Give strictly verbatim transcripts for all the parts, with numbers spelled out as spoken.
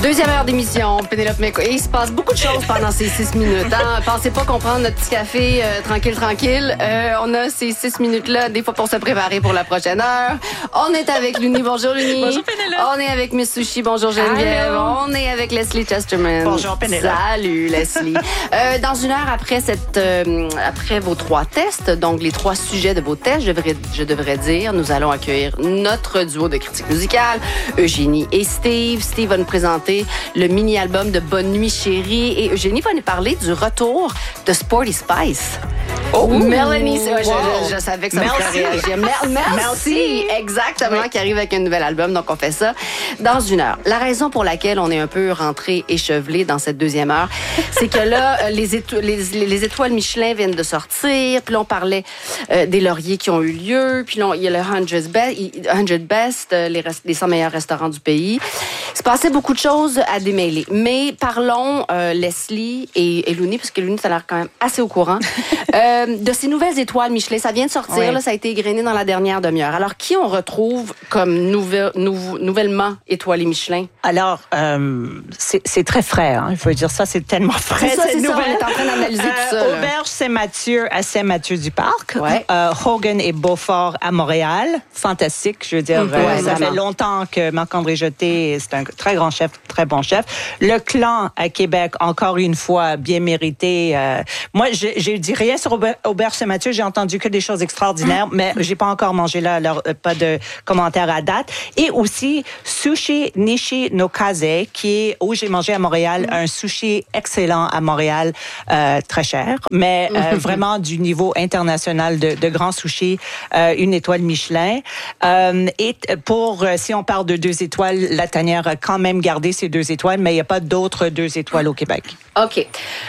Deuxième heure d'émission, Pénélope Méco. Et il se passe beaucoup de choses pendant ces six minutes. Hein? Pensez pas qu'on prend notre petit café euh, tranquille, tranquille. Euh, on a ces six minutes-là, des fois pour se préparer pour la prochaine heure. On est avec Luni. Bonjour, Luni. Bonjour, Pénélope. On est avec Miss Sushi. Bonjour, Geneviève. Allô. On est avec Leslie Chesterman. Bonjour, Pénélope. Salut, Leslie. euh, dans une heure après cette, euh, après vos trois tests, donc les trois sujets de vos tests, je devrais, je devrais dire, nous allons accueillir notre duo de critiques musicales, Eugénie et Steve. Steve va nous présenter le mini-album de Bonne Nuit Chérie et Eugénie va nous parler du retour de Sporty Spice. Oh, Mélanie, wow. je, je, je savais que ça me ferait réagir. Mel, merci, exactement, oui. Qui arrive avec un nouvel album, donc on fait ça dans une heure. La raison pour laquelle on est un peu rentré échevelé dans cette deuxième heure, c'est que là, les, éto- les, les étoiles Michelin viennent de sortir, puis là, on parlait euh, des lauriers qui ont eu lieu, puis là, il y a le cent Best, cent Best les, rest- les cent meilleurs restaurants du pays. Il se passait beaucoup de choses à démêler. Mais parlons, euh, Leslie et, et Luni, parce que Luni, ça a l'air quand même assez au courant, euh, de ces nouvelles étoiles Michelin. Ça vient de sortir, oui. Là, ça a été égrené dans la dernière demi-heure. Alors, qui on retrouve comme nouvel, nou, nouvellement étoilé Michelin? Alors, euh, c'est, c'est très frais. Hein. Il faut dire ça, c'est tellement frais. C'est ça, cette c'est nouvelle. ça. On est en train d'analyser euh, tout ça. Auberge Saint-Mathieu à Saint-Mathieu-du-Parc. Ouais. Euh, Hogan et Beaufort à Montréal. Fantastique. Je veux dire, Mmh, euh, ouais, ça vraiment. fait longtemps que Marc-André Jeté, c'est un très grand chef, très bon chef. Le Clan à Québec, encore une fois, bien mérité. Euh, moi, je, je dis rien sur Auber- Auberge Saint-Mathieu. J'ai entendu que des choses extraordinaires, mais j'ai pas encore mangé là, alors euh, pas de commentaires à date. Et aussi Sushi Nishi no Kaze, qui est où j'ai mangé à Montréal, un sushi excellent à Montréal, euh, très cher, mais euh, vraiment du niveau international de, de grands sushis, euh, une étoile Michelin. Euh, et pour, si on parle de deux étoiles, la tanière a quand même gardé ses deux étoiles, mais il n'y a pas d'autres deux étoiles au Québec. OK.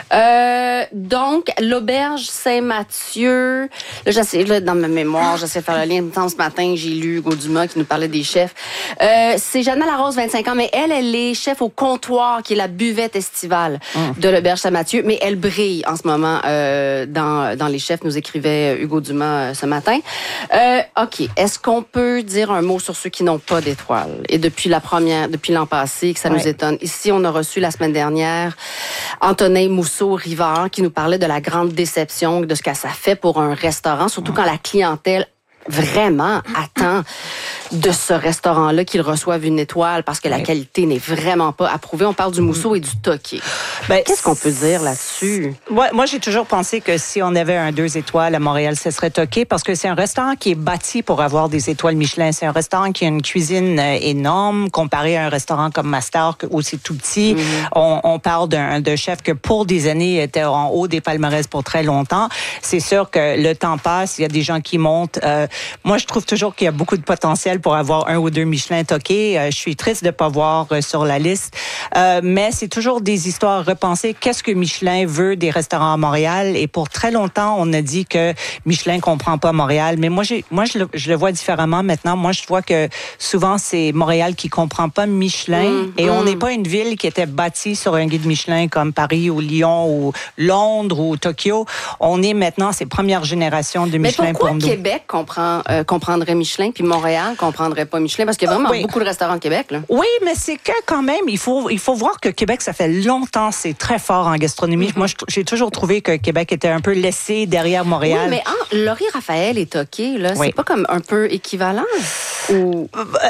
Euh, donc, l'auberge Saint-Mathieu, là, j'essaie, là, dans ma mémoire, j'essaie de faire le lien. Tant ce matin, j'ai lu Hugo Dumas qui nous parlait des chefs. Euh, c'est Jeanne Larose, vingt-cinq ans, mais elle, elle est chef au comptoir, qui est la buvette estivale mmh. de l'auberge Saint-Mathieu, mais elle brille en ce moment euh, dans, dans les chefs, nous écrivait Hugo Dumas euh, ce matin. Euh, OK. Est-ce qu'on peut dire un mot sur ceux qui n'ont pas d'étoiles? Et depuis la première, depuis l'an passé, que ça ouais. nous étonne. Ici, on a reçu la semaine dernière Antonin Mousseau-Rivard qui nous parlait de la grande déception, de ce que ça fait pour un restaurant, surtout quand la clientèle vraiment attend de ce restaurant-là qu'ils reçoivent une étoile parce que la oui. qualité n'est vraiment pas approuvée. On parle du Mousseau et du Toqué. Ben, Qu'est-ce qu'on peut dire là-dessus? Ouais, moi, j'ai toujours pensé que si on avait un deux étoiles à Montréal, ce serait Toqué parce que c'est un restaurant qui est bâti pour avoir des étoiles Michelin. C'est un restaurant qui a une cuisine énorme comparé à un restaurant comme Master où c'est tout petit. Mm-hmm. On, on parle d'un, d'un chef que pour des années était en haut des palmarès pour très longtemps. C'est sûr que le temps passe, il y a des gens qui montent. Euh, moi, je trouve toujours qu'il y a beaucoup de potentiel pour avoir un ou deux Michelin Toqué. Euh, je suis triste de ne pas voir euh, sur la liste. Euh, mais c'est toujours des histoires repensées. Qu'est-ce que Michelin veut des restaurants à Montréal? Et pour très longtemps, on a dit que Michelin comprend pas Montréal. Mais moi, j'ai, moi je, le, je le vois différemment maintenant. Moi, je vois que souvent, c'est Montréal qui comprend pas Michelin. Mmh, et mmh. on n'est pas une ville qui était bâtie sur un guide Michelin comme Paris ou Lyon ou Londres ou Tokyo. On est maintenant ces premières générations de Michelin pour nous. Mais pourquoi Québec comprend, euh, comprendrait Michelin puis Montréal comprendrait pas Michelin? Parce qu'il y a vraiment oui. beaucoup de restaurants au Québec, là. Oui, mais c'est que quand même, il faut, il faut voir que Québec, ça fait longtemps, c'est très fort en gastronomie. Mm-hmm. Moi, j'ai toujours trouvé que Québec était un peu laissé derrière Montréal. Oui, mais en Laurie Raphaël et Toqué, là, oui. c'est pas comme un peu équivalent? Ou...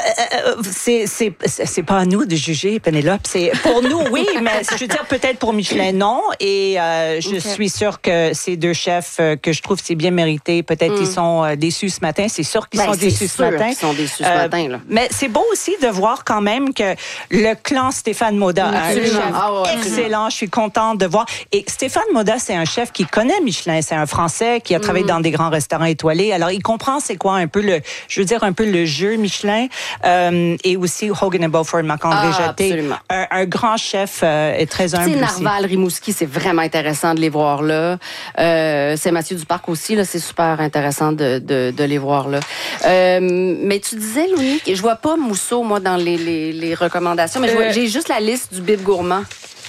C'est, c'est, c'est pas à nous de juger, Pénélope. C'est pour nous, oui, mais je veux dire, peut-être pour Michelin, non. Et euh, je okay. suis sûre que ces deux chefs euh, que je trouve c'est bien mérité, peut-être mm. ils sont euh, déçus ce matin. C'est sûr qu'ils ben, sont déçus ce matin. Ils sont déçus ce matin, là. Mais c'est beau aussi de voir quand même que le clan Stéphane Moda a un chef ah ouais, excellent. Je suis contente de voir. Et Stéphane Moda, c'est un chef qui connaît Michelin. C'est un Français qui a travaillé mm. dans des grands restaurants étoilés. Alors, il comprend c'est quoi un peu le, je veux dire, un peu le jeu Michelin. Euh, et aussi Hogan et Beaufort, Marc-André ah, Jeté. Un, un grand chef euh, est très humble. Narval, Rimouski, c'est vraiment intéressant de les voir là. Euh, Saint-Mathieu-du-Parc aussi, là, c'est super intéressant de, de, de les voir là. Euh, mais tu disais, Louni, je vois pas Mousseau, moi, dans les, les, les recommandations, mais je vois, euh, j'ai juste la liste du Bib Gourmand.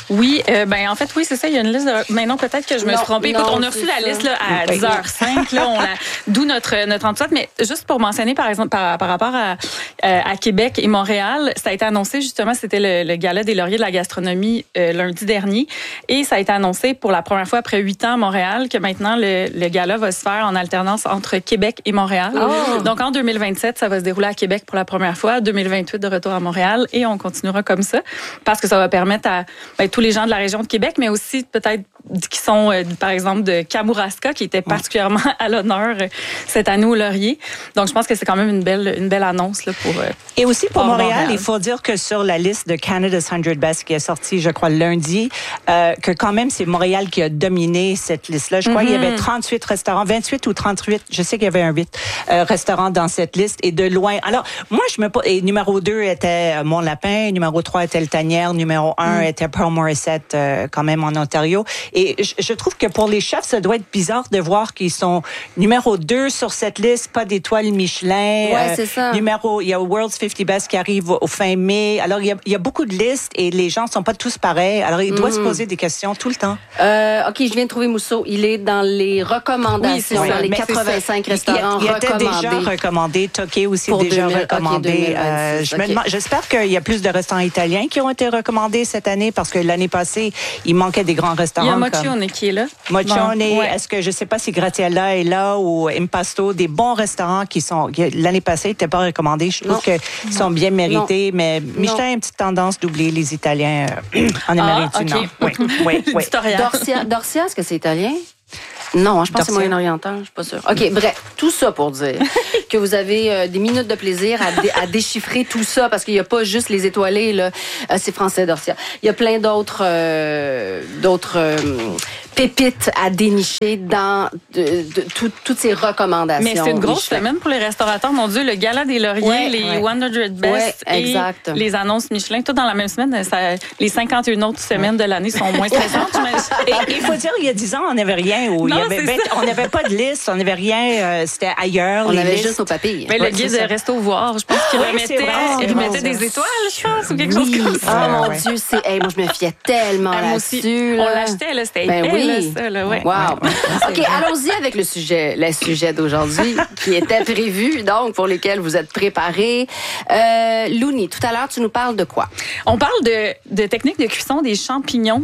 Oui, euh, ben en fait, oui, c'est ça. Il y a une liste de... Mais non, peut-être que je me non, suis trompée. Écoute, non, on a reçu la ça. liste là, à dix heures cinq, là, on a... d'où notre, notre enthousiasme. Mais juste pour mentionner, par exemple, par, par rapport à, euh, à Québec et Montréal, ça a été annoncé, justement, c'était le, le gala des lauriers de la gastronomie euh, lundi dernier. Et ça a été annoncé pour la première fois après huit ans à Montréal que maintenant, le, le gala va se faire en alternance entre Québec et Montréal. Oh. Donc, en deux mille vingt-sept, ça va se dérouler à Québec pour la première fois. deux mille vingt-huit, de retour à Montréal. Et on continuera comme ça parce que ça va permettre à ben, tous les gens de la région de Québec, mais aussi peut-être qui sont, euh, par exemple, de Kamouraska, qui était particulièrement à l'honneur euh, cette année au Laurier. Donc, je pense que c'est quand même une belle, une belle annonce là, pour... Euh, Et aussi pour Montréal, Montréal, il faut dire que sur la liste de Canada's cent Best qui est sortie, je crois, lundi, euh, que quand même, c'est Montréal qui a dominé cette liste-là. Je crois mm-hmm. qu'il y avait trente-huit restaurants, vingt-huit ou trente-huit, je sais qu'il y avait un huit euh, restaurants dans cette liste, et de loin. Alors, moi, je me... Et numéro deux était Mont Lapin, numéro trois était Le Tanière, numéro un mm. était Pearl Morissette, euh, quand même en Ontario. Et je, je trouve que pour les chefs, ça doit être bizarre de voir qu'ils sont numéro deux sur cette liste, pas d'étoiles Michelin. Ouais, euh, c'est ça. Numéro, il y a World's cinquante Best qui arrive au fin mai. Alors, il y a, il y a beaucoup de listes et les gens sont pas tous pareils. Alors, il doit mm. se poser des questions tout le temps. Euh, OK, je viens de trouver Mousseau. Il est dans les recommandations, oui, dans les quatre-vingt-cinq restaurants il, il recommandés. Il était déjà recommandé. Toqué aussi pour déjà deux mille, recommandé. Okay, euh, je okay. me demande, j'espère qu'il y a plus de restaurants italiens qui ont été recommandés cette année parce que l'année passée, il manquait des grands restaurants. Il y a Moccione comme... qui est là. Moccione, bon, ouais. Est-ce que je sais pas si Graziella est là ou Impasto, des bons restaurants qui sont l'année passée n'étaient pas recommandés. Je trouve qu'ils sont bien mérités, non. mais Michelin a une petite tendance d'oublier les Italiens euh, en Amérique ah, du okay. Nord. Oui, oui, oui. Dorsia, Dorsia, est-ce que c'est italien? Non, je pense que c'est moyen-oriental, je suis pas sûre. OK, bref, tout ça pour dire que vous avez euh, des minutes de plaisir à, dé- à déchiffrer tout ça, parce qu'il n'y a pas juste les étoilés, là. Euh, c'est français, Dorsia. Il y a plein d'autres euh, d'autres euh, pépites à dénicher dans de, de, tout, toutes ces recommandations. Mais c'est une grosse Michelin. Semaine pour les restaurateurs. Mon Dieu, le gala des lauriers, ouais, les ouais. cent Best ouais, et les annonces Michelin, tout dans la même semaine. Ça, les cinquante et une autres semaines de l'année sont moins stressantes. Et il faut dire, il y a dix ans, on n'avait rien. Où non, il y avait, ben, on n'avait pas de liste, on n'avait rien. Euh, c'était ailleurs. On les avait listes. juste au papier. Mais ouais, le guide de Resto Voir, je pense qu'il oui, remettait, vrai, il remettait des étoiles, je pense, ou quelque oui. chose comme ça. Oh mon ouais. Dieu, c'est... Hey, moi, je me fiais tellement ah, là-dessus. Là. On l'achetait, là, c'était ben épais, oui. là, ça. Là, ouais. Wow. OK, allons-y avec le sujet, le sujet d'aujourd'hui qui était prévu, donc, pour lesquels vous êtes préparés. Euh, Louni, tout à l'heure, tu nous parles de quoi? On parle de, de technique de cuisson des champignons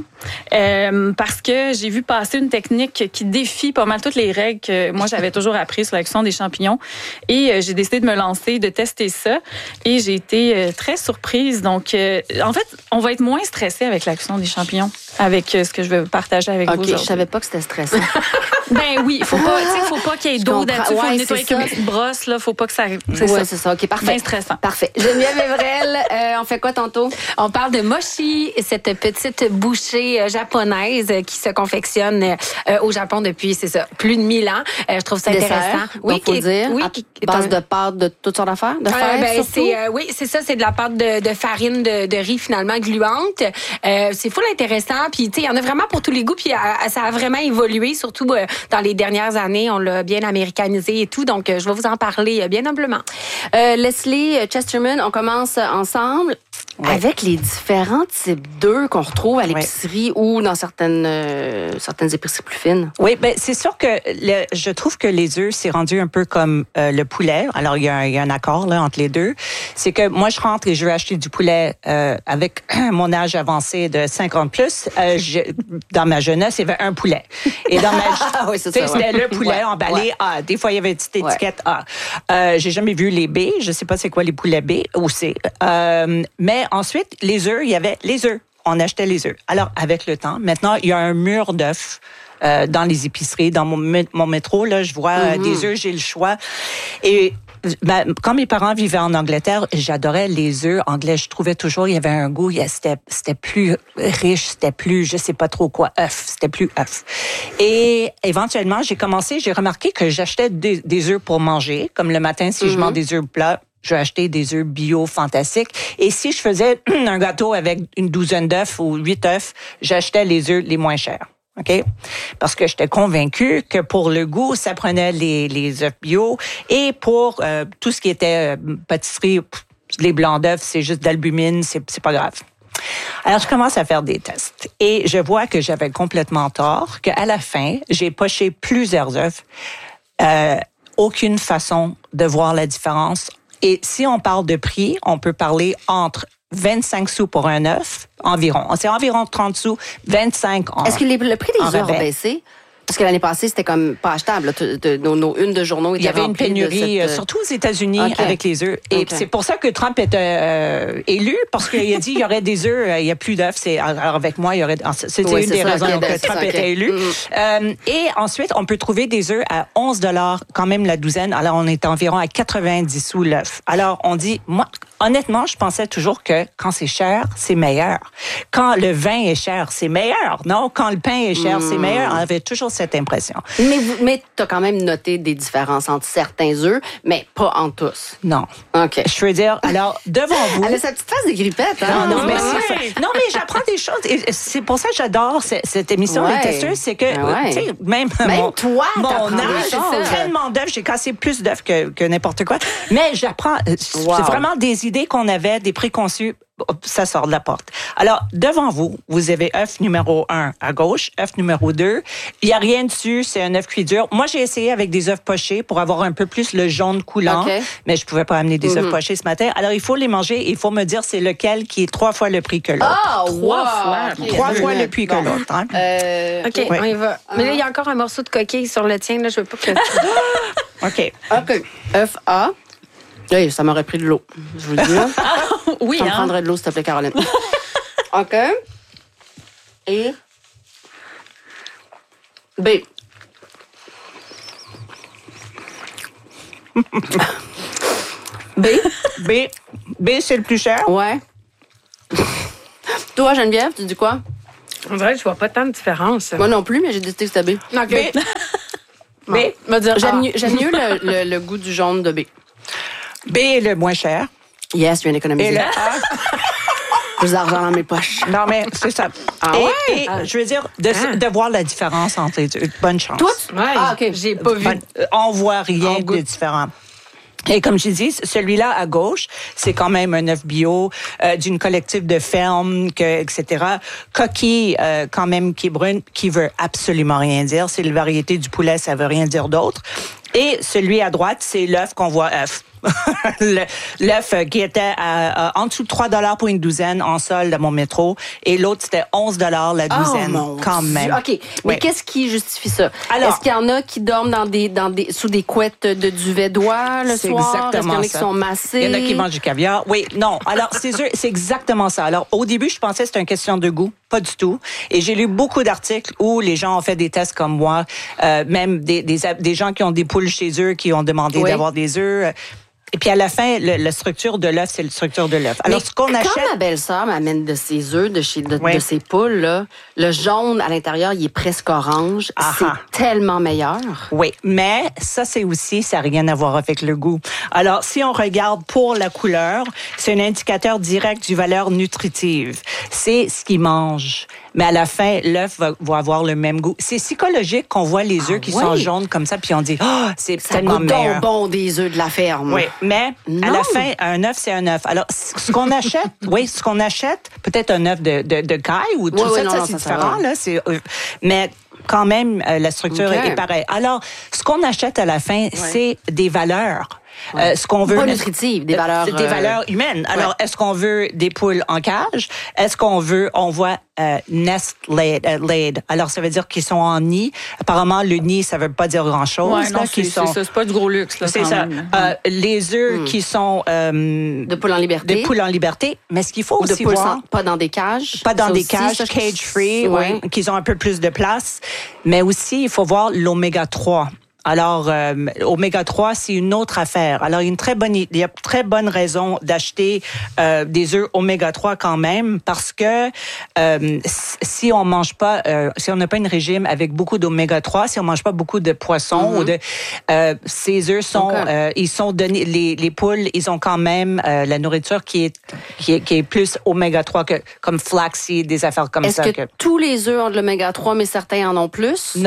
euh, parce que j'ai vu passer une technique qui défie pas mal toutes les règles que moi, j'avais toujours appris sur la cuisson des champignons. Et euh, j'ai décidé de me lancer, de tester ça. Et j'ai été euh, très surprise. Donc, euh, en fait, on va être moins stressé avec la cuisson des champignons, avec euh, ce que je vais partager avec okay, vous. OK, je savais pas que c'était stressant. Ben oui, il faut pas, faut pas qu'il y ait d'eau là-dessus. Il faut ouais, le nettoyer avec une petite brosse. Il faut pas que ça... C'est ouais, ça. c'est ça. OK, parfait. Bien stressant. Parfait. Geneviève Evrel, euh, on fait quoi tantôt? On parle de mochi, cette petite bouchée japonaise qui se confectionne euh, au Japon depuis, c'est ça, plus de mille ans. Euh, je trouve ça Dessert, intéressant. Oui, faut qui, dire. Oui, à qui base de pâte de toutes sortes d'affaires, de fer, euh, ben, surtout. C'est, euh, oui, c'est ça, c'est de la pâte de, de farine de, de riz finalement gluante. Euh, c'est full intéressant. Puis tu sais, il y en a vraiment pour tous les goûts. Puis euh, ça a vraiment évolué, surtout euh, dans les dernières années. On l'a bien américanisé et tout. Donc, euh, je vais vous en parler euh, bien humblement. Euh, Leslie Chesterman, on commence ensemble. Oui. Avec les différents types d'œufs qu'on retrouve à l'épicerie oui. ou dans certaines euh, certaines épiceries plus fines. Oui, ben c'est sûr que le, je trouve que les œufs c'est rendu un peu comme euh, le poulet. Alors il y, a, il y a un accord là entre les deux. C'est que moi je rentre et je veux acheter du poulet euh, avec mon âge avancé de cinquante plus. Euh, je, dans ma jeunesse, il y avait un poulet. Et dans ma oui, c'est ça, c'était ouais. le poulet ouais. emballé ouais. A. Des fois il y avait une petite étiquette ouais. A. Euh, j'ai jamais vu les B. Je sais pas c'est quoi les poulets B ou C. Euh, mais ensuite, les œufs, il y avait les œufs. On achetait les œufs. Alors, avec le temps, maintenant, il y a un mur d'œufs euh, dans les épiceries. Dans mon, mon métro, là, je vois mm-hmm. des œufs, j'ai le choix. Et ben, quand mes parents vivaient en Angleterre, j'adorais les œufs anglais. Je trouvais toujours il y avait un goût, c'était, c'était plus riche, c'était plus, je sais pas trop quoi, œuf. C'était plus œuf. Et éventuellement, j'ai commencé, j'ai remarqué que j'achetais des, des œufs pour manger. Comme le matin, si mm-hmm. je mange des œufs plats, je vais acheter des œufs bio fantastiques. Et si je faisais un gâteau avec une douzaine d'œufs ou huit œufs, j'achetais les œufs les moins chers. OK? Parce que j'étais convaincue que pour le goût, ça prenait les, les œufs bio. Et pour euh, tout ce qui était euh, pâtisserie, pff, les blancs d'œufs, c'est juste d'albumine, c'est, c'est pas grave. Alors, je commence à faire des tests et je vois que j'avais complètement tort, qu'à la fin, j'ai poché plusieurs œufs. Euh, aucune façon de voir la différence. Et si on parle de prix, on peut parler entre vingt-cinq sous pour un œuf, environ. C'est environ trente sous, vingt-cinq en Est-ce que les, le prix des œufs a rabais. baissé? Parce que l'année passée, c'était comme pas achetable. Là, de, de, nos, nos une de journaux Il y étaient avait une remplies de pénurie, cette, euh, surtout aux États-Unis, OK. avec les œufs. Et OK. c'est pour ça que Trump était euh, élu, parce qu'il a dit il y aurait des œufs, euh, il n'y a plus d'œufs. C'est, alors avec moi, il y aurait. C'était Oui, une c'est des ça, raisons OK, pour que c'est Trump ça, OK. était élu. Mm. Euh, et ensuite, on peut trouver des œufs à onze dollars, quand même la douzaine. Alors, on est environ à quatre-vingt-dix sous l'œuf. Alors, on dit, moi, honnêtement, je pensais toujours que quand c'est cher, c'est meilleur. Quand le vin est cher, c'est meilleur. Non, quand le pain est cher, Mm. c'est meilleur. On avait toujours cette impression. Mais, vous- mais tu as quand même noté des différences entre certains œufs, mais pas entre tous. Non. OK. Je veux dire, alors, devant vous. Elle a sa petite face de grippette, hein? Non, non, mais Ouais. c'est ça. Non, mais j'apprends des choses. Et c'est pour ça que j'adore cette, cette émission Ouais. Les Testeuses. C'est que, Ben ouais. tu sais, même, Même mon, toi, mon t'apprends des âge, choses. tellement d'œufs. J'ai cassé plus d'œufs que, que n'importe quoi. Mais j'apprends. C'est Wow. vraiment des idées qu'on avait, des préconçus. Ça sort de la porte. Alors, devant vous, vous avez œuf numéro un à gauche, œuf numéro deux. Il n'y a rien dessus, c'est un œuf cuit dur. Moi, j'ai essayé avec des œufs pochés pour avoir un peu plus le jaune coulant, OK. mais je ne pouvais pas amener des œufs Mhm. pochés ce matin. Alors, il faut les manger et il faut me dire c'est lequel qui est trois fois le prix que l'autre. Ah, Trois wow. fois. OK, Trois deux fois le minutes. prix que Bon. l'autre. Hein? Euh, OK, Oui. on y va. Mais là, il y a encore un morceau de coquille sur le tien. Là, je veux pas que... OK. OK. œuf A. Oui, ça m'aurait pris de l'eau. Je vous le dis, là. Oui, Ça me hein? prendrait de l'eau, s'il te plaît, Caroline. OK. Et. B. B. B. B, c'est le plus cher. Ouais. Toi, Geneviève, tu dis quoi? On dirait que je vois pas tant de différence. Moi non plus, mais j'ai décidé que c'était B. OK. B. Bon. Va dire J'aime A. mieux, j'aime mieux le, le- le goût du jaune de B. B est le moins cher. Yes, je viens Et d'économiser. le A, Plus d'argent dans mes poches. non, mais c'est ça. Ah et, ouais? et je veux dire, de, Ah. de voir la différence entre les deux. Bonne chance. Toi, tu- Ouais, Ah, OK. j'ai pas vu. Bonne- euh, on voit rien On de goûte. différent. Et comme je dis, celui-là à gauche, c'est quand même un œuf bio euh, d'une collective de ferme, que, et cetera. Coquille, euh, quand même, qui est brune, qui veut absolument rien dire. C'est la variété du poulet, ça veut rien dire d'autre. Et celui à droite, c'est l'œuf qu'on voit œuf. Le- L'œuf qui était à, à- en dessous de trois dollars pour une douzaine en solde à mon métro. Et l'autre, c'était onze dollars la douzaine, Oh, mon quand Dieu. même. OK. Mais Oui. qu'est-ce qui justifie ça? Alors- Est-ce qu'il y en a qui dorment dans des, dans des, sous des couettes de duvet d'oie le C'est soir? Est-ce qu'il y exactement en a qui ça. sont massés? Il y en a qui mangent du caviar. Oui, non. Alors, c'est sûr, c'est exactement ça. Alors, au début, je pensais que c'était une question de goût. Pas du tout. Et j'ai lu beaucoup d'articles où les gens ont fait des tests comme moi, euh, même des, des, des gens qui ont des poules chez eux, qui ont demandé Oui. d'avoir des œufs. Et puis, à la fin, le- la structure de l'œuf, c'est la structure de l'œuf. Alors, Mais ce qu'on quand achète... ma belle-sœur m'amène de ses œufs, de, chez, de, Oui. de ses poules, là, le jaune à l'intérieur, il est presque orange. Ah c'est ah. tellement meilleur. Oui, mais ça, c'est aussi, ça n'a rien à voir avec le goût. Alors, si on regarde pour la couleur, c'est un indicateur direct du valeur nutritive. C'est ce qu'ils mangent. Mais à la fin, l'œuf va, va avoir le même goût. C'est psychologique qu'on voit les œufs Ah qui oui? sont jaunes comme ça, puis on dit, oh, c'est Ça tellement goûte meilleur. donc bon des œufs de la ferme. Oui, mais à Non. la fin, un œuf, c'est un œuf. Alors, ce qu'on achète, oui, ce qu'on achète, peut-être un œuf de, de, de caille ou tout Oui, ça, oui, non, ça non, c'est ça, ça différent, va. là. C'est, euh, mais quand même, euh, la structure OK. est pareille. Alors, ce qu'on achète à la fin, c'est des valeurs. Euh, ce qu'on veut. Pas nutritives, des valeurs, Des euh, valeurs humaines. Alors, ouais. est-ce qu'on veut des poules en cage? Est-ce qu'on veut, on voit euh, nest laid, euh, laid. Alors, ça veut dire qu'ils sont en nid. Apparemment, le nid, ça veut pas dire grand-chose. Ouais, là, non, c'est qu'ils sont- c'est ça. C'est pas du gros luxe, là. c'est quand ça. même. Euh, les œufs qui sont euh, De poules en liberté. des poules en liberté, mais ce qu'il faut Ou de aussi poules voir, sans- pas dans des cages. pas dans Ça des aussi, cages, ça, je- cage-free, Ouais. oui, qu'ils ont un peu plus de place, mais aussi il faut voir l'oméga trois. Alors, euh, oméga trois, c'est une autre affaire. Alors, il y a une très bonne, il y a très bonne raison d'acheter euh, des œufs oméga trois quand même, parce que euh, si on mange pas, euh, si on n'a pas une régime avec beaucoup d'oméga trois, si on mange pas beaucoup de poissons Mm-hmm. ou de, euh, ces œufs sont, Ok. euh, ils sont donnés, les, les poules, ils ont quand même euh, la nourriture qui est, qui est, qui est plus oméga trois que comme flaxseed, des affaires comme Est-ce ça. que tous les œufs ont de l'oméga trois, mais certains en ont plus? Non.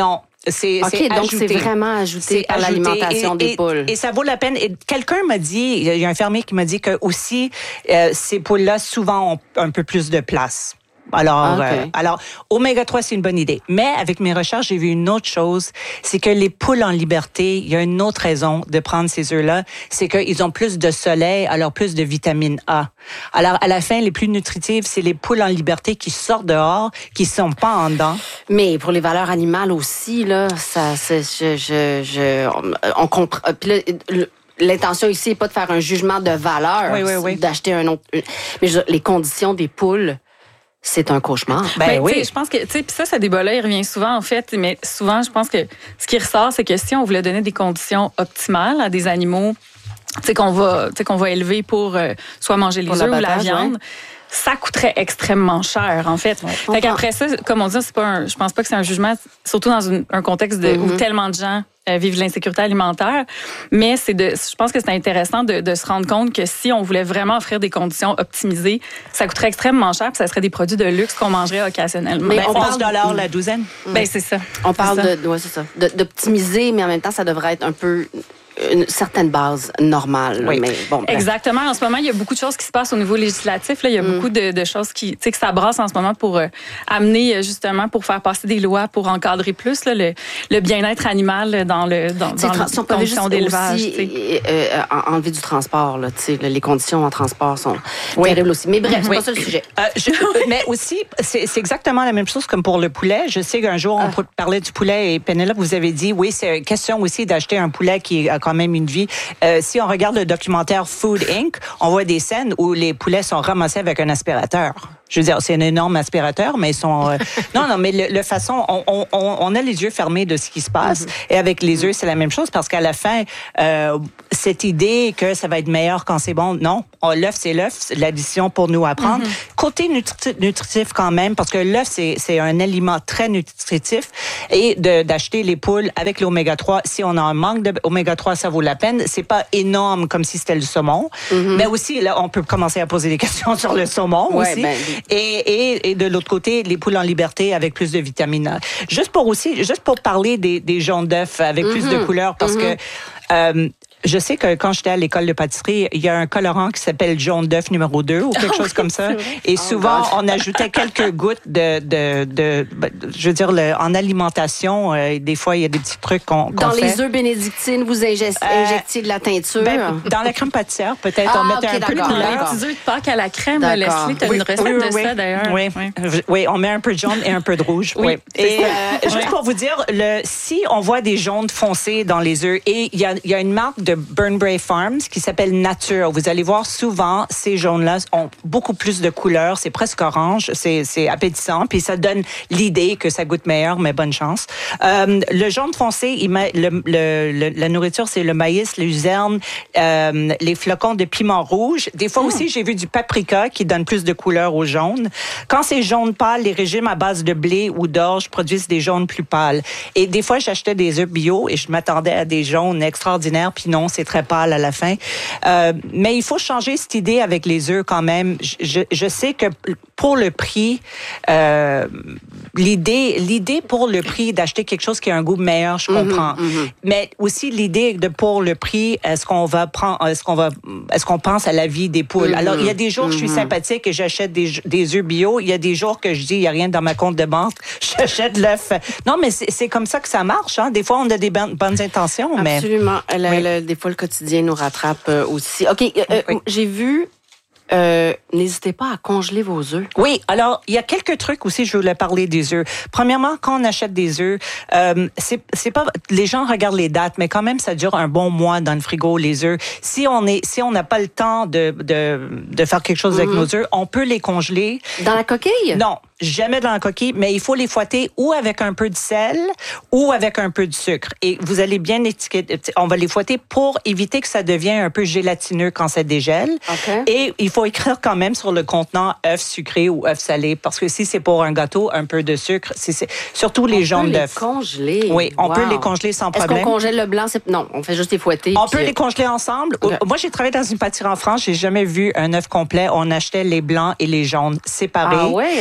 c'est OK, c'est donc ajouté. c'est vraiment ajouté C'est par ajouté l'alimentation et, des et, poules. Et ça vaut la peine. Et quelqu'un m'a dit, il y a un fermier qui m'a dit que aussi euh, ces poules-là souvent ont un peu plus de place. Alors, Okay. euh, alors, oméga trois, c'est une bonne idée. Mais avec mes recherches, j'ai vu une autre chose, c'est que les poules en liberté, il y a une autre raison de prendre ces œufs-là, c'est qu'ils ont plus de soleil, alors plus de vitamine A. Alors, à la fin, les plus nutritives, c'est les poules en liberté qui sortent dehors, qui sont pas en dedans. Mais pour les valeurs animales aussi, là, ça, c'est, je, je, je, on, on comprend. Puis là, le- L'intention ici n'est pas de faire un jugement de valeur, Oui, oui, oui. d'acheter un autre. Mais je, les conditions des poules, c'est un cauchemar. Ben Ben, oui. tu sais, je pense que, tu sais, puis ça, ce débat-là, il revient souvent, en fait, mais souvent, je pense que ce qui ressort, c'est que si on voulait donner des conditions optimales à des animaux, tu sais, qu'on va, tu sais, qu'on va élever pour euh, soit manger les Pour œufs ou la l'abattage, viande, ouais. ça coûterait extrêmement cher, en fait. Fait qu'après ça, comme on dit, c'est pas un, je pense pas que c'est un jugement, surtout dans une, un contexte de, où Mm-hmm. tellement de gens euh, vivent l'insécurité alimentaire. Mais c'est de, je pense que c'est intéressant de, de se rendre compte que si on voulait vraiment offrir des conditions optimisées, ça coûterait extrêmement cher, puis ça serait des produits de luxe qu'on mangerait occasionnellement. Mais Ben, on onze parle- dollars la douzaine. Ben, c'est ça. On parle C'est ça. de, ouais, c'est ça, de, d'optimiser, mais en même temps, ça devrait être un peu une certaine base normale. là. Oui. Mais bon, bref. Exactement. En ce moment, il y a beaucoup de choses qui se passent au niveau législatif. Là. Il y a Mm. beaucoup de, de choses qui, tu sais, que ça brasse en ce moment pour euh, amener, euh, justement, pour faire passer des lois pour encadrer plus là, le, le bien-être animal dans le dans, Tu sais, dans tra- les si on pouvait juste conditions d'élevage. aussi tu sais. euh, euh, en- enlever du transport, là, tu sais, là, les conditions en transport sont terribles aussi. Mais bref, c'est Oui. pas ça le sujet. Euh, je- mais aussi, c'est c'est exactement la même chose comme pour le poulet. Je sais qu'un jour, on parlait du poulet et Pénélope, vous avez dit, oui, c'est une question aussi d'acheter un poulet qui a quand même une vie. Euh, si on regarde le documentaire Food Incorporated, on voit des scènes où les poulets sont ramassés avec un aspirateur. Je veux dire, c'est un énorme aspirateur, mais ils sont... euh, non, non, mais le, le façon... On, on, on a les yeux fermés de ce qui se passe. Et avec les œufs, c'est la même chose parce qu'à la fin, euh, cette idée que ça va être meilleur quand c'est bon, non. On- L'œuf, c'est l'œuf. C'est l'addition pour nous apprendre. Côté nutri- nutritif quand même, parce que l'œuf, c'est, c'est un aliment très nutritif. Et de, d'acheter les poules avec l'oméga trois, si on a un manque d'oméga trois, ça vaut la peine. C'est pas énorme comme si c'était le saumon. Mais aussi, là, on peut commencer à poser des questions sur le saumon Ouais, aussi. ben, Et, et, et de l'autre côté, les poules en liberté avec plus de vitamine A. Juste pour aussi, juste pour parler des, des jaunes d'œufs avec plus de couleurs, parce que euh, je sais que quand j'étais à l'école de pâtisserie, il y a un colorant qui s'appelle jaune d'œuf numéro deux ou quelque chose comme ça. Et souvent, on ajoutait quelques gouttes de, de, de, de je veux dire, le, en alimentation, euh, des fois, il y a des petits trucs qu'on, qu'on Dans fait. les œufs bénédictines, vous ingest- Euh, injectiez de la teinture. Ben, dans la crème pâtissière, peut-être, Ah, on mettait ok, un peu de d'accord, Dans les couleur. d'accord. petits œufs de Pâques à la crème, D'accord. Leslie, tu as Oui, une recette oui, oui, de oui. ça, d'ailleurs. Oui. Oui. Oui, on met un peu de jaune et un peu de rouge. Oui, c'est Et ça. euh, juste pour vous dire, le, si on voit des jaunes foncés dans les œufs, et il y a, il y a une marque de Burnbrae Farms qui s'appelle Nature. Vous allez voir souvent, ces jaunes-là ont beaucoup plus de couleurs. C'est presque orange. C'est, c'est appétissant. Puis ça donne l'idée que ça goûte meilleur, mais bonne chance. Euh, le jaune foncé, il met le, le, le- la nourriture, c'est le maïs, les luzerne, euh, les flocons de piment rouge. Des fois aussi, j'ai vu du paprika qui donne plus de couleurs au jaune. Quand c'est jaune pâle, les régimes à base de blé ou d'orge produisent des jaunes plus pâles. Et des fois, j'achetais des œufs bio et je m'attendais à des jaunes extraordinaires. Puis non, c'est très pâle à la fin. Euh, mais il faut changer cette idée avec les œufs quand même. Je, je, je sais que pour le prix, euh, l'idée, l'idée pour le prix d'acheter quelque chose qui a un goût meilleur, je comprends. Mais aussi l'idée de pour le prix, est-ce qu'on va prendre, est-ce qu'on va, est-ce qu'on pense à la vie des poules? Alors il y a des jours je suis sympathique et j'achète des, des œufs bio. Il y a des jours que je dis il y a rien dans ma compte de banque, j'achète l'œuf. Non mais c'est, c'est comme ça que ça marche. Hein. Des fois on a des bonnes, bonnes intentions, mais Absolument. Le- Oui. le- des fois, le quotidien nous rattrape euh, aussi. OK, euh, euh, Oui. j'ai vu... euh, n'hésitez pas à congeler vos œufs. Oui, alors il y a quelques trucs aussi. Je voulais parler des œufs. Premièrement, quand on achète des œufs, euh, c'est c'est pas les gens regardent les dates, mais quand même ça dure un bon mois dans le frigo les œufs. Si on est si on n'a pas le temps de de de faire quelque chose avec nos œufs, on peut les congeler. Dans la coquille? Non, jamais dans la coquille, mais il faut les fouetter ou avec un peu de sel ou avec un peu de sucre. Et vous allez bien étiqueter. On va les fouetter pour éviter que ça devienne un peu gélatineux quand ça dégèle. OK. Et il faut écrire quand même sur le contenant œuf sucré ou œuf salé, parce que si c'est pour un gâteau, un peu de sucre, c'est, c'est surtout les on jaunes peut d'œufs. les congeler. Oui, on Wow. peut les congeler sans Est-ce problème. qu'on congèle le blanc? C'est... Non, on fait juste les fouetter. On puis- peut les congeler ensemble. OK. Moi, j'ai travaillé dans une pâtisserie en France. J'ai jamais vu un œuf complet. On achetait les blancs et les jaunes séparés. Ah ouais, hein?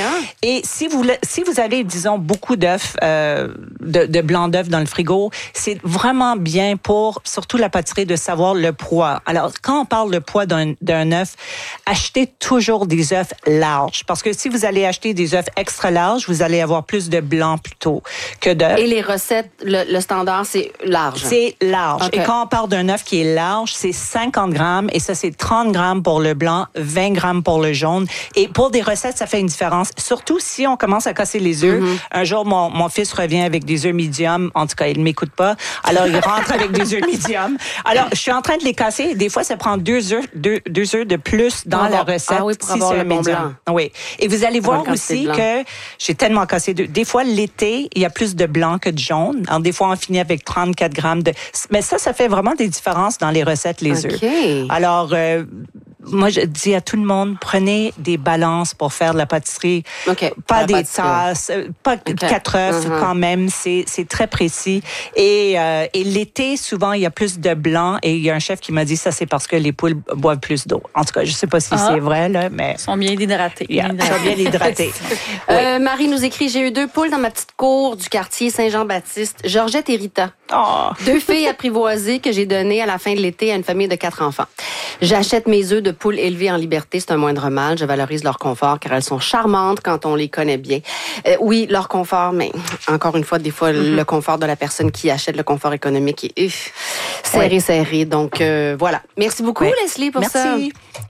Et si vous si vous avez, disons, beaucoup d'œufs, euh, de, de blanc d'œufs dans le frigo, c'est vraiment bien pour, surtout la pâtisserie, de savoir le poids. Alors, quand on parle de poids d'un, d'un œuf, achetez toujours des œufs larges. Parce que si vous allez acheter des œufs extra larges, vous allez avoir plus de blanc plutôt que d'œufs. Et les recettes, le, le standard, c'est large. C'est large. Okay. Et quand on parle d'un œuf qui est large, c'est cinquante grammes et ça, c'est trente grammes pour le blanc, vingt grammes pour le jaune. Et pour des recettes, ça fait une différence. Surtout si on commence à casser les œufs. Mm-hmm. Un jour, mon, mon fils revient avec des œufs médium. En tout cas, il ne m'écoute pas. Alors, il rentre avec des œufs médium. Alors, je suis en train de les casser. Des fois, ça prend deux œufs, deux, deux œufs de plus dans la recette. Ah oui, pour si avoir c'est le un bon médium. blanc. Oui. Et vous allez voir aussi que j'ai tellement cassé d'œufs. Des fois, l'été, il y a plus de blanc que de jaune. Alors, des fois, on finit avec trente-quatre grammes de... Mais ça, ça fait vraiment des différences dans les recettes, les œufs. Okay. Alors, euh, moi, je dis à tout le monde, prenez des balances pour faire de la pâtisserie. Okay. Pas la des pâtisserie. tasses, pas okay. quatre œufs uh-huh. quand même. C'est, c'est très précis. Et, euh, et l'été, souvent, il y a plus de blanc. Et il y a un chef qui m'a dit, ça, c'est parce que les poules boivent plus d'eau. En tout cas, je sais pas si uh-huh. c'est vrai, là, mais... Ils sont bien hydratés. Yeah, ils sont bien hydratés. oui. euh, Marie nous écrit, j'ai eu deux poules dans ma petite cour du quartier Saint-Jean-Baptiste, Georgette et Rita. Oh. Deux filles apprivoisées que j'ai données à la fin de l'été à une famille de quatre enfants. J'achète mes œufs de poules élevées en liberté, c'est un moindre mal. Je valorise leur confort car elles sont charmantes quand on les connaît bien. Euh, oui, leur confort, mais encore une fois, des fois, mm-hmm. le confort de la personne qui achète, le confort économique est uf, serré, oui. serré. Donc, euh, voilà. Merci beaucoup, oui. Leslie, pour Merci. ça.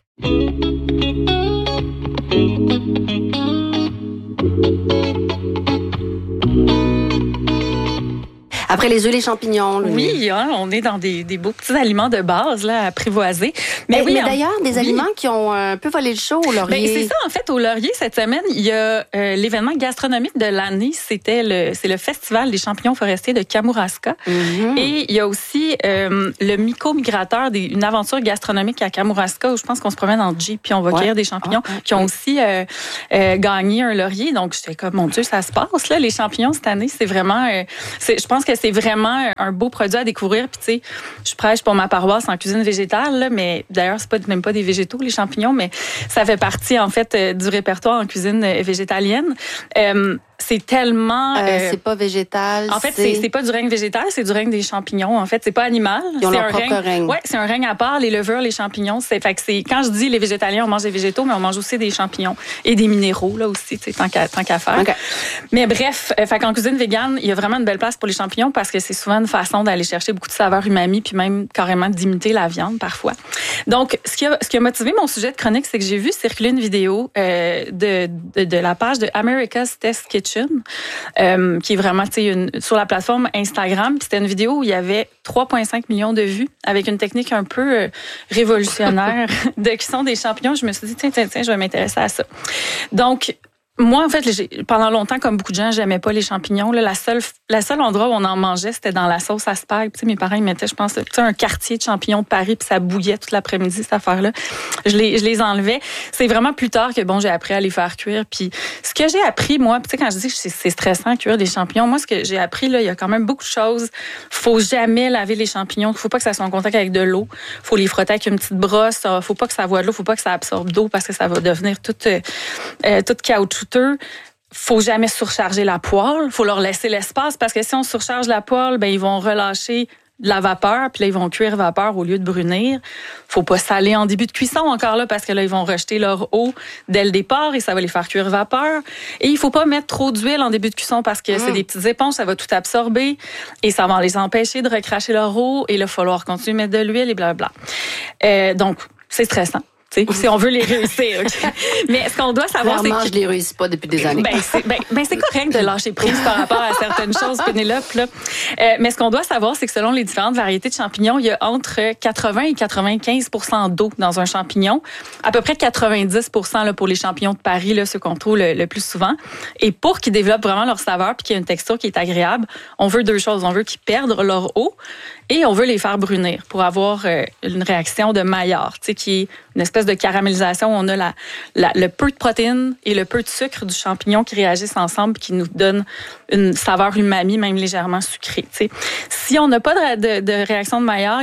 Après les œufs, les champignons. Là, oui, hein, on est dans des, des beaux petits aliments de base là, apprivoisés. Mais, mais, oui, mais d'ailleurs, des oui. aliments qui ont un peu volé le show au Laurier. Ben, c'est ça, en fait, au Laurier, cette semaine, il y a euh, l'événement gastronomique de l'année. C'était le, c'est le Festival des champignons forestiers de Kamouraska. Mm-hmm. Et il y a aussi euh, le Myco-migrateur, des, une aventure gastronomique à Kamouraska où je pense qu'on se promène en Jeep puis on va ouais. cueillir des champignons ouais, ouais, qui ont ouais. aussi euh, euh, gagné un Laurier. Donc, j'étais comme, mon Dieu, ça se passe, là, les champignons cette année. C'est vraiment, euh, c'est, je pense que c'est vraiment un beau produit à découvrir. Puis, tu sais, je prêche pour ma paroisse en cuisine végétale, là, mais d'ailleurs, c'est pas, même pas des végétaux, les champignons, mais ça fait partie, en fait, euh, du répertoire en cuisine euh, végétalienne. Euh, c'est tellement... Euh, euh, c'est pas végétal. En fait, c'est... C'est, c'est pas du règne végétal, c'est du règne des champignons. En fait, c'est pas animal. Ils ont c'est leur un propre règne. règne. Ouais, c'est un règne à part. Les levures, les champignons, c'est... Fait que c'est... Quand je dis les végétaliens, on mange des végétaux, mais on mange aussi des champignons et des minéraux, là aussi, tu sais, tant qu'à, tant qu'à faire. Okay. Mais bref, euh, fait qu'en cuisine végane, il y a vraiment une belle place pour les champignons parce que c'est souvent une façon d'aller chercher beaucoup de saveurs umami puis même carrément d'imiter la viande parfois. Donc, ce qui a, ce qui a motivé mon sujet de chronique, c'est que j'ai vu circuler une vidéo euh, de, de, de la page de America's Test Kitchen. Euh, qui est vraiment une, sur la plateforme Instagram. Puis c'était une vidéo où il y avait trois virgule cinq millions de vues avec une technique un peu euh, révolutionnaire de cuisson des champignons. Je me suis dit, tiens, tiens, tiens, je vais m'intéresser à ça. Donc, moi, en fait, j'ai, pendant longtemps, comme beaucoup de gens, j'aimais pas les champignons. Là, la seule, la seule endroit où on en mangeait, c'était dans la sauce à spag. Tu sais, mes parents, ils mettaient, je pense, tu sais, un quartier de champignons de Paris, puis ça bouillait toute l'après-midi, cette affaire-là. Je les, je les enlevais. C'est vraiment plus tard que, bon, j'ai appris à les faire cuire. Puis, ce que j'ai appris, moi, tu sais, quand je dis que c'est, c'est stressant, cuire des champignons, moi, ce que j'ai appris, là, il y a quand même beaucoup de choses. Faut jamais laver les champignons. Faut pas que ça soit en contact avec de l'eau. Faut les frotter avec une petite brosse. Faut pas que ça voie de l'eau. Faut pas que ça absorbe d'eau parce que ça va devenir tout, euh, tout caoutchouteux. Faut jamais surcharger la poêle. Faut leur laisser l'espace parce que si on surcharge la poêle, ben ils vont relâcher de la vapeur, puis là, ils vont cuire vapeur au lieu de brunir. Faut pas saler en début de cuisson encore là, parce que là, ils vont rejeter leur eau dès le départ et ça va les faire cuire vapeur. Et il faut pas mettre trop d'huile en début de cuisson parce que mmh. c'est des petites éponges, ça va tout absorber et ça va les empêcher de recracher leur eau et là, il va falloir continuer à mettre de l'huile et blablabla. Euh, donc, c'est stressant. Si on veut les réussir. Okay? Mais ce qu'on doit savoir, Clairement, c'est que... je les réussis pas depuis des années. Ben, c'est, ben, ben, c'est correct de lâcher prise par rapport à certaines choses, Pénélope. Là. Euh, mais ce qu'on doit savoir, c'est que selon les différentes variétés de champignons, il y a entre quatre-vingts et quatre-vingt-quinze pour cent d'eau dans un champignon. À peu près quatre-vingt-dix pour cent là, pour les champignons de Paris, là, ceux qu'on trouve le, le plus souvent. Et pour qu'ils développent vraiment leur saveur puis qu'il y ait une texture qui est agréable, on veut deux choses. On veut qu'ils perdent leur eau et on veut les faire brunir pour avoir euh, une réaction de Maillard, tu sais, qui est une espèce de caramélisation où on a la, la, le peu de protéines et le peu de sucre du champignon qui réagissent ensemble qui nous donnent une saveur umami, même légèrement sucrée. Tu sais. Si on n'a pas de, de, de réaction de Maillard, il y a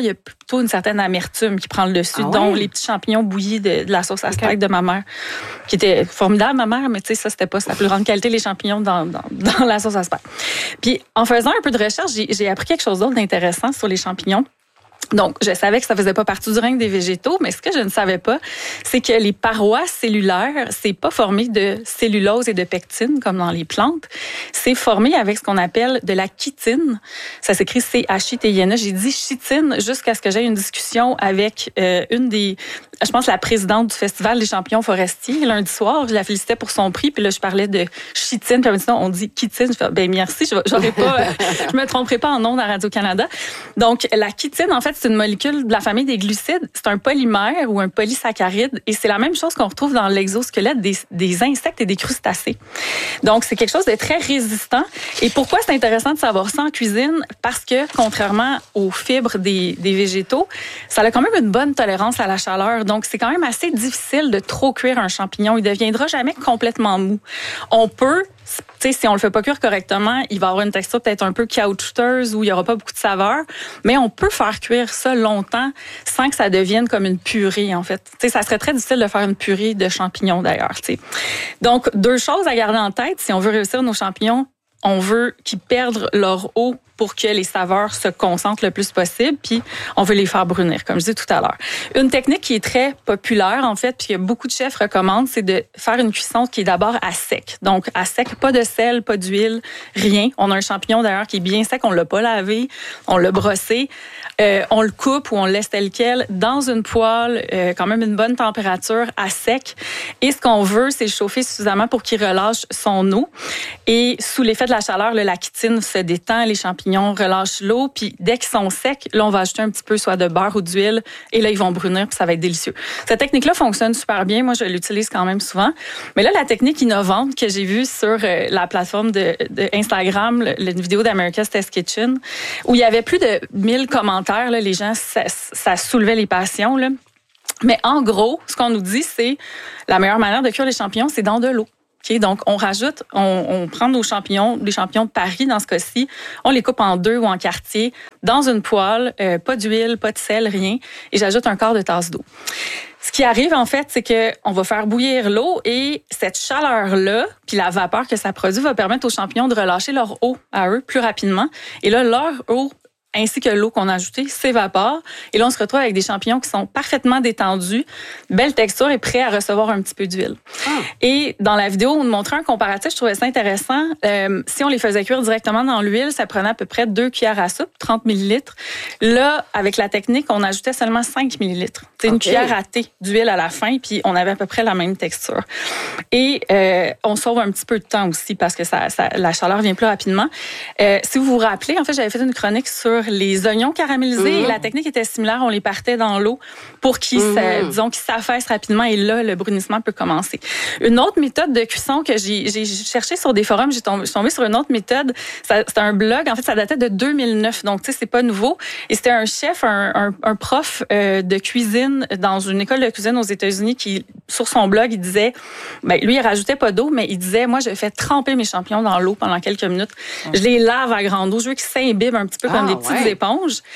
surtout une certaine amertume qui prend le dessus, ah ouais? dont les petits champignons bouillis de, de la sauce à steak okay. de ma mère, qui était formidable, ma mère, mais tu sais, ça, c'était pas sa plus grande qualité, les champignons dans, dans, dans la sauce à steak. Puis, en faisant un peu de recherche, j'ai, j'ai appris quelque chose d'autre d'intéressant sur les champignons. Donc, je savais que ça faisait pas partie du règne des végétaux, mais ce que je ne savais pas, c'est que les parois cellulaires, c'est pas formé de cellulose et de pectine comme dans les plantes. C'est formé avec ce qu'on appelle de la chitine. Ça s'écrit C H I T I N E. J'ai dit chitine jusqu'à ce que j'aie une discussion avec euh, une des, je pense, la présidente du Festival des champignons forestiers lundi soir. Je la félicitais pour son prix, puis là, je parlais de chitine, puis elle me dit non, on dit chitine. Je fais, ben merci, je j'aurais pas, je me tromperai pas en nom à Radio-Canada. Donc, la chitine, en fait, c'est une molécule de la famille des glucides. C'est un polymère ou un polysaccharide et c'est la même chose qu'on retrouve dans l'exosquelette des, des insectes et des crustacés. Donc, c'est quelque chose de très résistant. Et pourquoi c'est intéressant de savoir ça en cuisine? Parce que, contrairement aux fibres des, des végétaux, ça a quand même une bonne tolérance à la chaleur. Donc, c'est quand même assez difficile de trop cuire un champignon. Il ne deviendra jamais complètement mou. On peut... Tu sais, si on le fait pas cuire correctement, il va avoir une texture peut-être un peu caoutchouteuse ou il y aura pas beaucoup de saveur. Mais on peut faire cuire ça longtemps sans que ça devienne comme une purée, en fait. Tu sais, ça serait très difficile de faire une purée de champignons, d'ailleurs, tu sais. Donc, deux choses à garder en tête. Si on veut réussir nos champignons, on veut qu'ils perdent leur eau pour que les saveurs se concentrent le plus possible, puis on veut les faire brunir, comme je disais tout à l'heure. Une technique qui est très populaire, en fait, puis que beaucoup de chefs recommandent, c'est de faire une cuisson qui est d'abord à sec. Donc, à sec, pas de sel, pas d'huile, rien. On a un champignon, d'ailleurs, qui est bien sec, on l'a pas lavé, on l'a brossé, euh, on le coupe ou on le laisse tel quel dans une poêle, euh, quand même une bonne température, à sec. Et ce qu'on veut, c'est le chauffer suffisamment pour qu'il relâche son eau. Et sous l'effet de la chaleur, là, la chitine se détend, les champignons relâchent l'eau, puis dès qu'ils sont secs, là, on va ajouter un petit peu soit de beurre ou d'huile, et là, ils vont brunir, puis ça va être délicieux. Cette technique-là fonctionne super bien. Moi, je l'utilise quand même souvent. Mais là, la technique innovante que j'ai vue sur euh, la plateforme de, de Instagram, le, une vidéo d'America's Test Kitchen, où il y avait plus de mille commentaires, là, les gens, ça, ça soulevait les passions, là. Mais en gros, ce qu'on nous dit, c'est la meilleure manière de cuire les champignons, c'est dans de l'eau. Okay, donc, on rajoute, on, on prend nos champignons, les champignons de Paris dans ce cas-ci, on les coupe en deux ou en quartiers, dans une poêle, euh, pas d'huile, pas de sel, rien, et j'ajoute un quart de tasse d'eau. Ce qui arrive, en fait, c'est que on va faire bouillir l'eau et cette chaleur-là, puis la vapeur que ça produit, va permettre aux champignons de relâcher leur eau à eux plus rapidement. Et là, leur eau ainsi que l'eau qu'on a ajoutée s'évapore. Et là, on se retrouve avec des champignons qui sont parfaitement détendus, belle texture et prêts à recevoir un petit peu d'huile. Ah. Et dans la vidéo, on montrait un comparatif, je trouvais ça intéressant. Euh, si on les faisait cuire directement dans l'huile, ça prenait à peu près deux cuillères à soupe, trente millilitres. Là, avec la technique, on ajoutait seulement cinq millilitres. C'est okay. Une cuillère à thé d'huile à la fin, puis on avait à peu près la même texture. Et euh, on sauve un petit peu de temps aussi parce que ça, ça, la chaleur vient plus rapidement. Euh, si vous vous rappelez, en fait, j'avais fait une chronique sur les oignons caramélisés. Mmh. Et la technique était similaire. On les partait dans l'eau pour qu'ils, mmh. disons, qu'ils s'affaissent rapidement. Et là, le brunissement peut commencer. Une autre méthode de cuisson que j'ai, j'ai cherché sur des forums, j'ai tombé, je suis tombée sur une autre méthode. Ça, c'était un blog. En fait, ça datait de deux mille neuf. Donc, tu sais, c'est pas nouveau. Et c'était un chef, un, un, un prof euh, de cuisine dans une école de cuisine aux États-Unis qui, sur son blog, il disait, ben, lui, il rajoutait pas d'eau, mais il disait, moi, je fais tremper mes champignons dans l'eau pendant quelques minutes. Mmh. Je les lave à grande eau. Je veux qu'ils s'imbibent un petit peu ah, comme des petites ouais. éponges.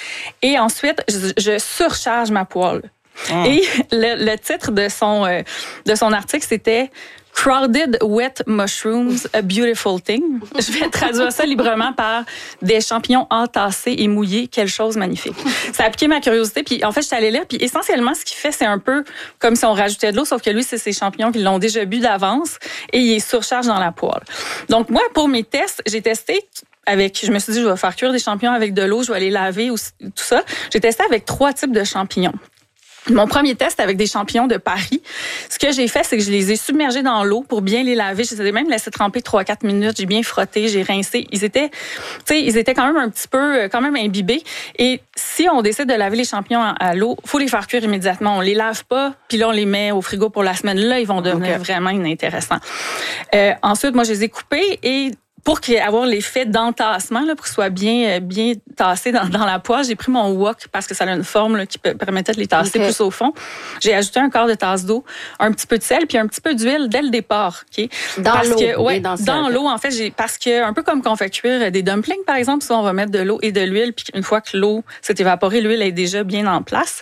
Et ensuite, je, je surcharge ma poêle. Mmh. Et le, le titre de son, euh, de son article, c'était « Crowded wet mushrooms, a beautiful thing ». Je vais traduire ça librement par « des champignons entassés et mouillés, quelle chose magnifique ». Ça a piqué ma curiosité. Puis en fait, je suis allée lire. Puis essentiellement, ce qu'il fait, c'est un peu comme si on rajoutait de l'eau, sauf que lui, c'est ces champignons qui l'ont déjà bu d'avance et il les surcharge dans la poêle. Donc moi, pour mes tests, j'ai testé... Avec, je me suis dit, je vais faire cuire des champignons avec de l'eau, je vais les laver, ou, tout ça. J'ai testé avec trois types de champignons. Mon premier test avec des champignons de Paris, ce que j'ai fait, c'est que je les ai submergés dans l'eau pour bien les laver. Je les ai même laissés tremper trois à quatre minutes. J'ai bien frotté, j'ai rincé. Ils étaient, tu sais, ils étaient quand même un petit peu, quand même imbibés. Et si on décide de laver les champignons à l'eau, faut les faire cuire immédiatement. On les lave pas, puis là, on les met au frigo pour la semaine. Là, ils vont devenir okay. vraiment inintéressants. Euh, ensuite, moi, je les ai coupés et pour avoir l'effet d'entassement, là, pour que ce soit bien, bien tassé dans, dans la poêle, j'ai pris mon wok parce que ça a une forme là, qui peut, permettait de les tasser okay. plus au fond. J'ai ajouté un quart de tasse d'eau, un petit peu de sel puis un petit peu d'huile dès le départ. Okay? Dans parce l'eau? Que, ouais, dans, dans l'eau, en fait, j'ai parce que un peu comme quand on fait cuire des dumplings, par exemple, soit on va mettre de l'eau et de l'huile, puis une fois que l'eau s'est évaporée, l'huile est déjà bien en place.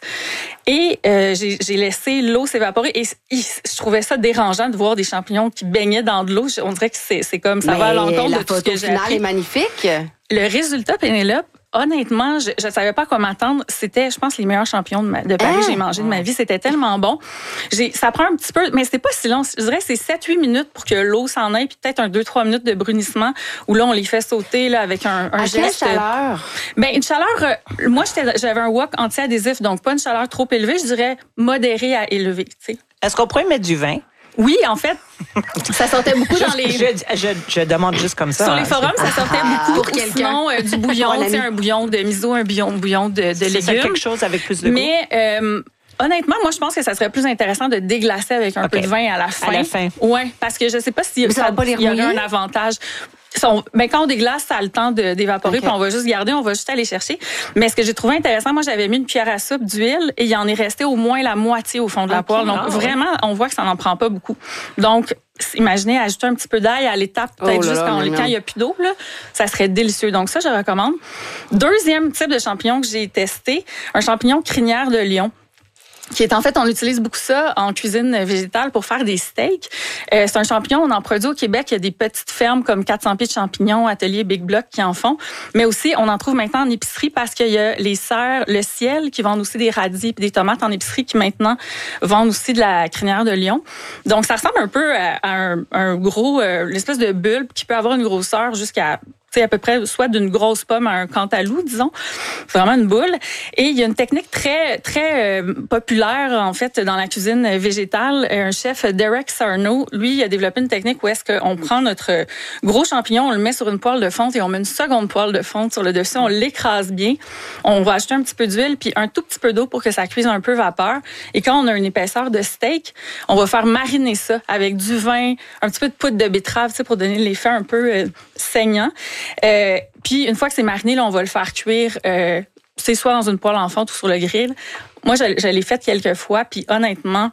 Et euh, j'ai, j'ai laissé l'eau s'évaporer et, et je trouvais ça dérangeant de voir des champignons qui baignaient dans de l'eau. On dirait que c'est, c'est comme ça Mais va à l'encontre de tout ce que j'ai appris. La photo finale est magnifique. Le résultat, Pénélope, honnêtement, je ne savais pas à quoi m'attendre. C'était, je pense, les meilleurs champignons de, ma, de Paris que j'ai mangé de ma vie. C'était tellement bon. J'ai, ça prend un petit peu, mais c'était pas si long. Je dirais que c'est sept huit minutes pour que l'eau s'en aille, puis peut-être un deux trois minutes de brunissement où là, on les fait sauter là, avec un, un à geste. À quelle chaleur? Ben, une chaleur, euh, moi, j'étais, j'avais un wok anti-adhésif, donc pas une chaleur trop élevée, je dirais modérée à élevée. T'sais. Est-ce qu'on pourrait mettre du vin? Oui, en fait, ça sortait beaucoup dans les... Je, je, je demande juste comme ça. Sur les forums, ça sortait ah, beaucoup. Pour quelqu'un. Sinon, euh, du bouillon, tu sais, un bouillon de miso, un bouillon, bouillon de, de légumes. C'est quelque chose avec plus de goût. Mais euh, honnêtement, moi, je pense que ça serait plus intéressant de déglacer avec un okay. peu de vin à la fin. À la fin. Oui, parce que je sais pas si ça, il y aurait un avantage. On, ben quand on déglace, ça a le temps de, d'évaporer, okay. puis on va juste garder, on va juste aller chercher. Mais ce que j'ai trouvé intéressant, moi, j'avais mis une cuillère à soupe d'huile et il en est resté au moins la moitié au fond de la okay. poêle. Donc, oh, vraiment, ouais. on voit que ça n'en prend pas beaucoup. Donc, imaginez ajouter un petit peu d'ail à l'étape, peut-être oh là juste là, quand, là, quand il n'y a plus d'eau, là, ça serait délicieux. Donc, ça, je recommande. Deuxième type de champignon que j'ai testé, un champignon crinière de lion. Qui est en fait, on utilise beaucoup ça en cuisine végétale pour faire des steaks. Euh, c'est un champignon, on en produit au Québec. Il y a des petites fermes comme quatre cents pieds de champignons, Atelier Big Block qui en font. Mais aussi, on en trouve maintenant en épicerie parce qu'il y a les serres, le ciel qui vendent aussi des radis et des tomates en épicerie qui maintenant vendent aussi de la crinière de lion. Donc, ça ressemble un peu à un, un gros, euh, l'espèce de bulbe qui peut avoir une grosseur jusqu'à c'est à peu près soit d'une grosse pomme à un cantalou, disons. C'est vraiment une boule. Et il y a une technique très très euh, populaire, en fait, dans la cuisine végétale. Un chef, Derek Sarno, lui, il a développé une technique où est-ce qu'on prend notre gros champignon, on le met sur une poêle de fonte et on met une seconde poêle de fonte sur le dessus, on l'écrase bien. On va ajouter un petit peu d'huile puis un tout petit peu d'eau pour que ça cuise un peu vapeur. Et quand on a une épaisseur de steak, on va faire mariner ça avec du vin, un petit peu de poudre de betterave, tu sais, pour donner l'effet un peu euh, saignant. Euh, puis une fois que c'est mariné, là, on va le faire cuire. Euh, c'est soit dans une poêle en fonte ou sur le grill. Moi, je, je l'ai fait quelques fois, puis honnêtement,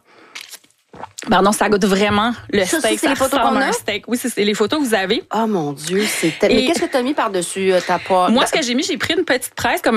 pardon, ça goûte vraiment le ça, steak. Ça, c'est les photos qu'on a? Un steak. Oui, c'est, c'est les photos que vous avez. Oh mon Dieu, c'est. Et... Mais qu'est-ce que tu as mis par-dessus ta poêle? Moi, ce que j'ai mis, j'ai pris une petite presse comme